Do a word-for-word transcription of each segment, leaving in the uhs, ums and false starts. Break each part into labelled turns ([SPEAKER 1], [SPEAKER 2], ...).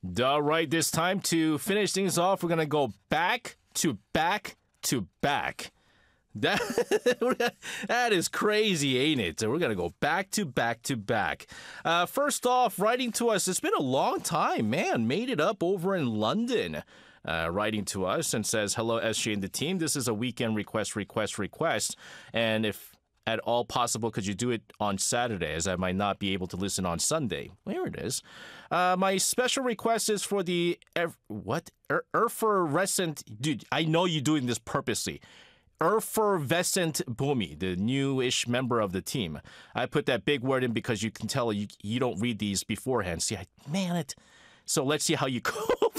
[SPEAKER 1] All right, this time to finish things off, we're going to go back to back to back. That, that is crazy, ain't it? So we're going to go back to back to back. Uh, first off, writing to us, it's been a long time, man. Made it up over in London. Uh, writing to us and says, hello, S J and the team. This is a weekend request, request, request. And if at all possible, could you do it on Saturday, as I might not be able to listen on Sunday? There it is. Uh, my special request is for the, ev- what? Er- effervescent, dude, I know you're doing this purposely. Effervescent Bumi, the new-ish member of the team. I put that big word in because you can tell you, you don't read these beforehand. See, I man it. So let's see how you cope.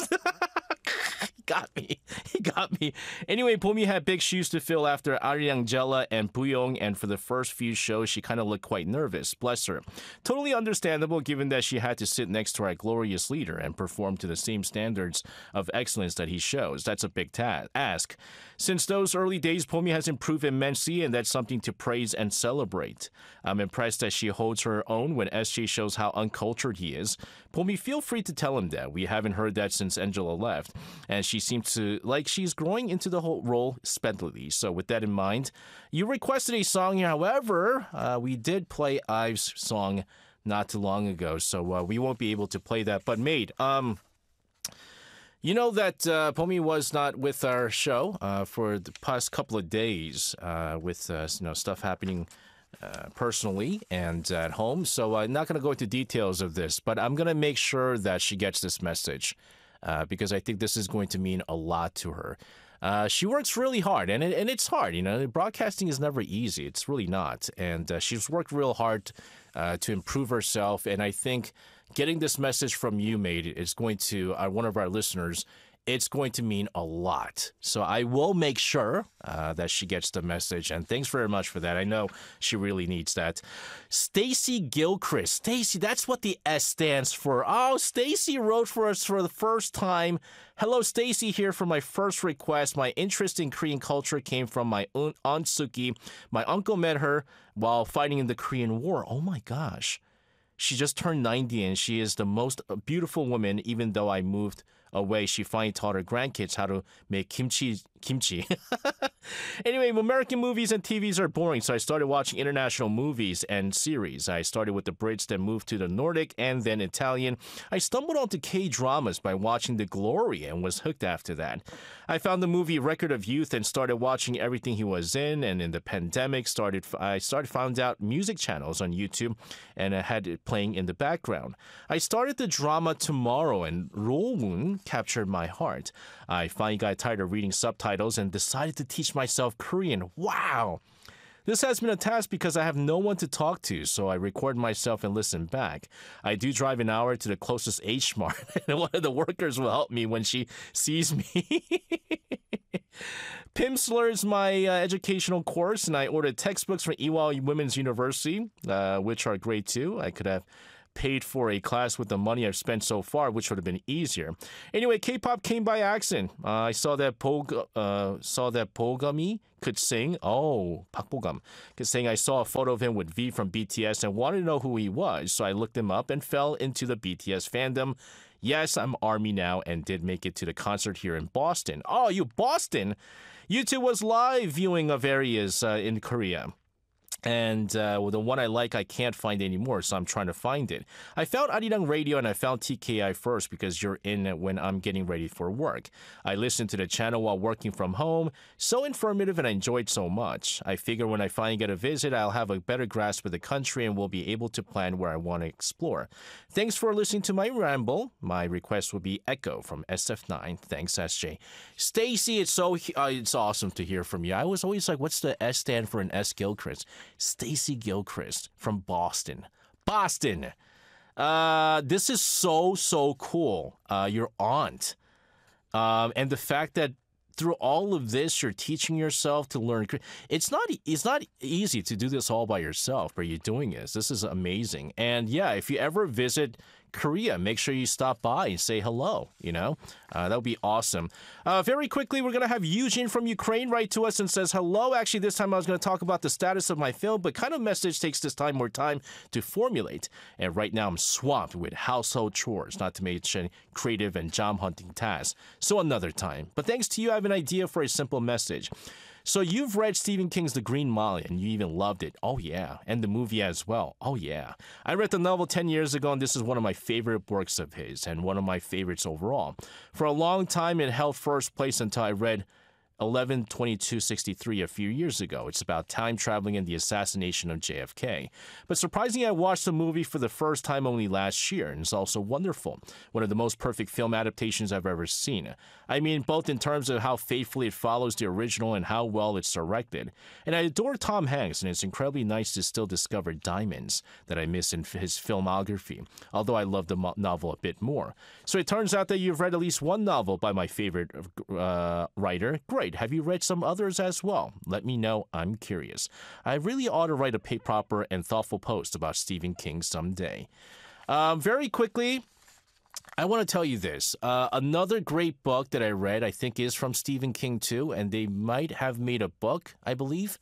[SPEAKER 1] Got me. He got me. Anyway, Bumi had big shoes to fill after Ariangela and Buyong, and for the first few shows, she kind of looked quite nervous. Bless her. Totally understandable, given that she had to sit next to our glorious leader and perform to the same standards of excellence that he shows. That's a big ta- ask. Since those early days, Bumi has improved immensely, and that's something to praise and celebrate. I'm impressed that she holds her own when S J shows how uncultured he is. Bumi, feel free to tell him that. We haven't heard that since Angela left, and she seems to like she's growing into the whole role speedily. So with that in mind, you requested a song. However, uh, we did play Ive's song not too long ago, so uh, we won't be able to play that. But Maid, um, you know that uh, Bumi was not with our show uh, for the past couple of days uh, with uh, you know stuff happening uh, personally and at home. So I'm not going to go into details of this, but I'm going to make sure that she gets this message. Uh, because I think this is going to mean a lot to her. Uh, she works really hard, and it, and it's hard. You know, broadcasting is never easy. It's really not. And uh, she's worked real hard uh, to improve herself. And I think getting this message from you, Maid, is going to uh, one of our listeners. It's going to mean a lot. So I will make sure uh, that she gets the message. And thanks very much for that. I know she really needs that. Stacy Gilchrist. Stacy, that's what the S stands for. Oh, Stacy wrote for us for the first time. Hello, Stacy here for my first request. My interest in Korean culture came from my aunt Suki. My uncle met her while fighting in the Korean War. Oh my gosh. She just turned ninety and she is the most beautiful woman, even though I moved away. She finally taught her grandkids how to make kimchi. Kimchi. Anyway, American movies and T Vs are boring, so I started watching international movies and series. I started with the Brits, then moved to the Nordic, and then Italian. I stumbled onto K-dramas by watching The Glory and was hooked after that. I found the movie Record of Youth and started watching everything he was in, and in the pandemic, started I started found out music channels on YouTube, and I had it playing in the background. I started the drama Tomorrow, and Rowoon captured my heart. I finally got tired of reading subtitles and decided to teach myself Korean. Wow! This has been a task because I have no one to talk to, so I record myself and listen back. I do drive an hour to the closest H Mart, and one of the workers will help me when she sees me. Pimsleur is my uh, educational course, and I ordered textbooks from Ewha Women's University, uh, which are great too. I could have paid for a class with the money I've spent so far, which would have been easier. Anyway, K-pop came by accident. Uh, I saw that Pog, uh, saw that Bogami could sing. Oh, Park Bogam could sing. I saw a photo of him with V from B T S and wanted to know who he was, so I looked him up and fell into the B T S fandom. Yes, I'm ARMY now and did make it to the concert here in Boston. Oh, you Boston! YouTube was live viewing of areas uh, in Korea. And uh, well, the one I like, I can't find anymore, so I'm trying to find it. I found Arirang Radio and I found T K I first because you're in it when I'm getting ready for work. I listened to the channel while working from home. So informative and I enjoyed so much. I figure when I finally get a visit, I'll have a better grasp of the country and will be able to plan where I want to explore. Thanks for listening to my ramble. My request will be Echo from S F nine. Thanks, S J. Stacy, it's so uh, it's awesome to hear from you. I was always like, what's the S stand for an S Gilchrist? Stacy Gilchrist from Boston. Boston! Uh, this is so, so cool. Uh, your aunt. Um, and the fact that through all of this, you're teaching yourself to learn. It's not, it's not easy to do this all by yourself, but you're doing this. This is amazing. And yeah, if you ever visit Korea, make sure you stop by and say hello. You know, uh, that would be awesome. Uh, very quickly, we're going to have Eugene from Ukraine write to us and says, hello. Actually, this time I was going to talk about the status of my film, but kind of message takes this time more time to formulate. And right now I'm swamped with household chores, not to mention creative and job hunting tasks. So another time. But thanks to you, I have an idea for a simple message. So you've read Stephen King's The Green Mile and you even loved it. Oh, yeah. And the movie as well. Oh, yeah. I read the novel ten years ago, and this is one of my favorite works of his and one of my favorites overall. For a long time, it held first place until I read eleven twenty-two sixty-three a few years ago. It's about time traveling and the assassination of J F K. But surprisingly, I watched the movie for the first time only last year, and it's also wonderful. One of the most perfect film adaptations I've ever seen. I mean, both in terms of how faithfully it follows the original and how well it's directed. And I adore Tom Hanks, and it's incredibly nice to still discover diamonds that I miss in his filmography, although I love the mo- novel a bit more. So it turns out that you've read at least one novel by my favorite uh, writer. Great. Have you read some others as well? Let me know. I'm curious. I really ought to write a pay proper and thoughtful post about Stephen King someday. Um, very quickly, I want to tell you this. Uh, another great book that I read, I think, is from Stephen King too, and they might have made a book, I believe,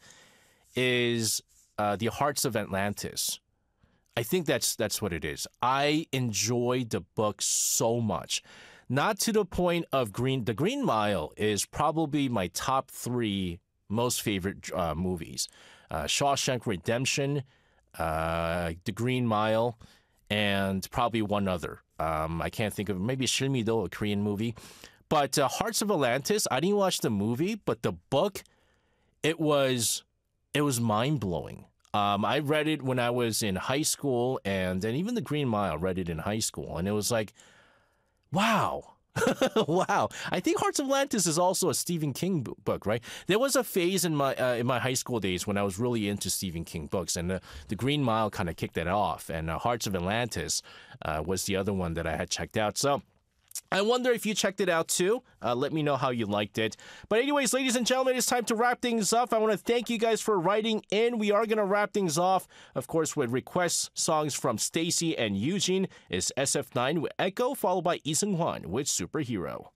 [SPEAKER 1] is uh, The Hearts of Atlantis. I think that's that's what it is. I enjoyed the book so much. Not to the point of Green. The Green Mile is probably my top three most favorite uh, movies. Uh, Shawshank Redemption, uh, The Green Mile, and probably one other. Um, I can't think of maybe Shilmido, a Korean movie. But uh, Hearts of Atlantis, I didn't watch the movie, but the book, it was it was mind blowing. Um, I read it when I was in high school, and and even The Green Mile, read it in high school, and it was like, wow. Wow. I think Hearts of Atlantis is also a Stephen King book, right? There was a phase in my uh, in my high school days when I was really into Stephen King books, and uh, The Green Mile kind of kicked that off, and uh, Hearts of Atlantis uh, was the other one that I had checked out. So I wonder if you checked it out too. Uh, let me know how you liked it. But anyways, ladies and gentlemen, it's time to wrap things up. I want to thank you guys for writing in. We are going to wrap things off, of course, with request songs from Stacy and Eugene. Is S F nine with Echo, followed by Lee Seung Hwan with Superhero.